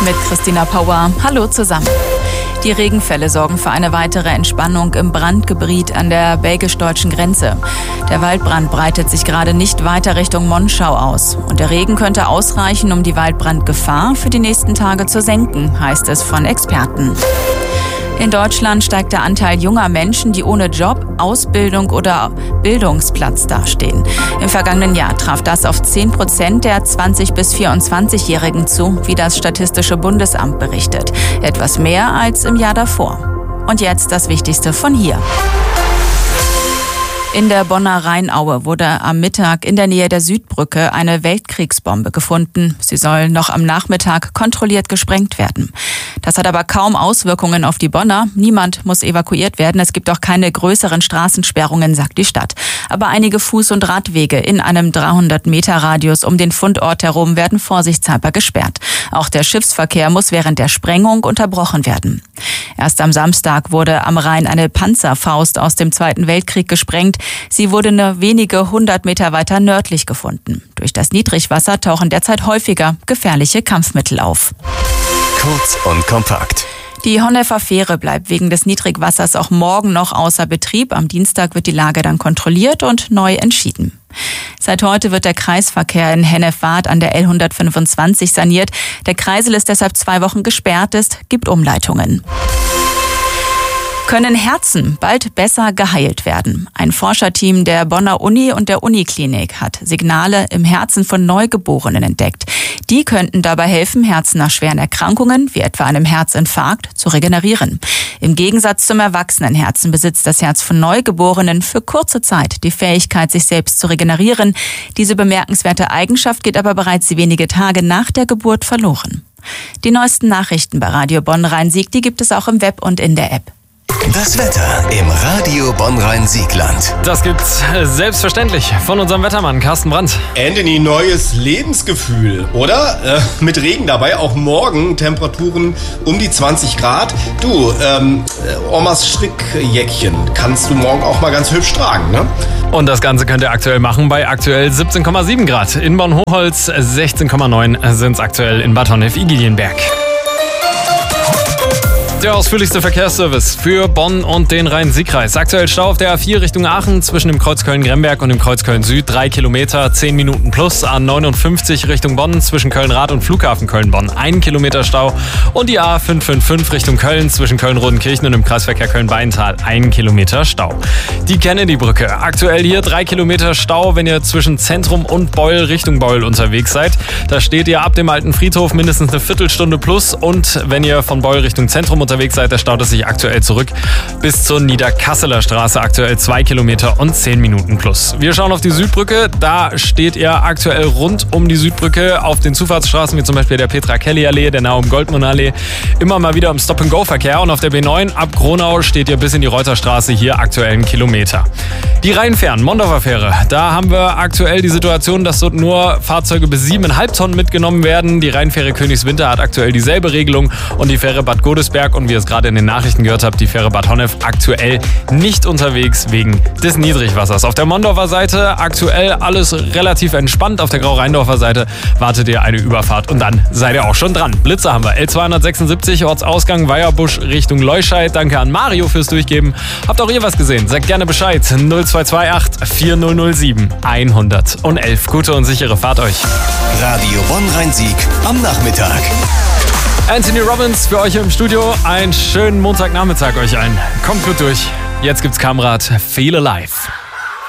mit Christina Pauer. Hallo zusammen. Die Regenfälle sorgen für eine weitere Entspannung im Brandgebiet an der belgisch-deutschen Grenze. Der Waldbrand breitet sich gerade nicht weiter Richtung Monschau aus. Und der Regen könnte ausreichen, um die Waldbrandgefahr für die nächsten Tage zu senken, heißt es von Experten. In Deutschland steigt der Anteil junger Menschen, die ohne Job, Ausbildung oder Bildungsplatz dastehen. Im vergangenen Jahr traf das auf 10% der 20- bis 24-Jährigen zu, wie das Statistische Bundesamt berichtet. Etwas mehr als im Jahr davor. Und jetzt das Wichtigste von hier. In der Bonner Rheinaue wurde am Mittag in der Nähe der Südbrücke eine Weltkriegsbombe gefunden. Sie soll noch am Nachmittag kontrolliert gesprengt werden. Das hat aber kaum Auswirkungen auf die Bonner. Niemand muss evakuiert werden. Es gibt auch keine größeren Straßensperrungen, sagt die Stadt. Aber einige Fuß- und Radwege in einem 300-Meter-Radius um den Fundort herum werden vorsichtshalber gesperrt. Auch der Schiffsverkehr muss während der Sprengung unterbrochen werden. Erst am Samstag wurde am Rhein eine Panzerfaust aus dem Zweiten Weltkrieg gesprengt. Sie wurde nur wenige 100 Meter weiter nördlich gefunden. Durch das Niedrigwasser tauchen derzeit häufiger gefährliche Kampfmittel auf. Kurz und kompakt. Die Honnefer Fähre bleibt wegen des Niedrigwassers auch morgen noch außer Betrieb. Am Dienstag wird die Lage dann kontrolliert und neu entschieden. Seit heute wird der Kreisverkehr in Hennef-Wart an der L125 saniert. Der Kreisel ist deshalb 2 Wochen gesperrt, gibt Umleitungen. Können Herzen bald besser geheilt werden? Ein Forscherteam der Bonner Uni und der Uniklinik hat Signale im Herzen von Neugeborenen entdeckt. Die könnten dabei helfen, Herzen nach schweren Erkrankungen, wie etwa einem Herzinfarkt, zu regenerieren. Im Gegensatz zum Erwachsenenherzen besitzt das Herz von Neugeborenen für kurze Zeit die Fähigkeit, sich selbst zu regenerieren. Diese bemerkenswerte Eigenschaft geht aber bereits wenige Tage nach der Geburt verloren. Die neuesten Nachrichten bei Radio Bonn-Rhein-Sieg, die gibt es auch im Web und in der App. Das Wetter im Radio Bonn-Rhein-Siegland. Das gibt's selbstverständlich von unserem Wettermann Carsten Brandt. Anthony, neues Lebensgefühl, oder? Mit Regen dabei, auch morgen Temperaturen um die 20 Grad. Du, Omas Strickjäckchen kannst du morgen auch mal ganz hübsch tragen, ne? Und das Ganze könnt ihr aktuell machen bei aktuell 17,7 Grad. In Bonn-Hochholz 16,9 sind's aktuell in Bad Honnef-Igelienberg. Der ausführlichste Verkehrsservice für Bonn und den Rhein-Sieg-Kreis. Aktuell Stau auf der A4 Richtung Aachen zwischen dem Kreuz Köln-Gremberg und dem Kreuz Köln-Süd. 3 Kilometer, 10 Minuten plus. A59 Richtung Bonn zwischen Köln-Rad und Flughafen Köln-Bonn. 1 Kilometer Stau. Und die A555 Richtung Köln zwischen Köln-Rodenkirchen und dem Kreisverkehr Köln-Beintal. 1 Kilometer Stau. Die Kennedy-Brücke. Aktuell hier 3 Kilometer Stau, wenn ihr zwischen Zentrum und Beul Richtung Beul unterwegs seid. Da steht ihr ab dem alten Friedhof mindestens eine Viertelstunde plus. Und wenn ihr von Beul Richtung Zentrum unterwegs seid, da staut es sich aktuell zurück bis zur Niederkasseler Straße, aktuell 2 Kilometer und 10 Minuten plus. Wir schauen auf die Südbrücke, da steht ihr aktuell rund um die Südbrücke auf den Zufahrtsstraßen, wie zum Beispiel der Petra-Kelly-Allee, der Naum-Goldmann-Allee, immer mal wieder im Stop-and-Go-Verkehr und auf der B9 ab Gronau steht ihr bis in die Reuterstraße, hier aktuell 1 Kilometer. Die Rheinfähren, Mondorfer Fähre, da haben wir aktuell die Situation, dass dort nur Fahrzeuge bis 7,5 Tonnen mitgenommen werden. Die Rheinfähre Königswinter hat aktuell dieselbe Regelung und die Fähre Bad Godesberg und wie ihr es gerade in den Nachrichten gehört habt, die Fähre Bad Honnef aktuell nicht unterwegs wegen des Niedrigwassers. Auf der Mondorfer Seite aktuell alles relativ entspannt. Auf der Grau-Rheindorfer Seite wartet ihr eine Überfahrt und dann seid ihr auch schon dran. Blitzer haben wir. L276, Ortsausgang Weierbusch Richtung Leuscheid. Danke an Mario fürs Durchgeben. Habt auch ihr was gesehen? Sagt gerne Bescheid. 0228 4007 111. Gute und sichere Fahrt euch. Radio Bonn-Rhein-Sieg am Nachmittag. Anthony Robbins für euch im Studio. Einen schönen Montagnachmittag euch ein. Kommt gut durch. Jetzt gibt's Kamrat Feel Alive.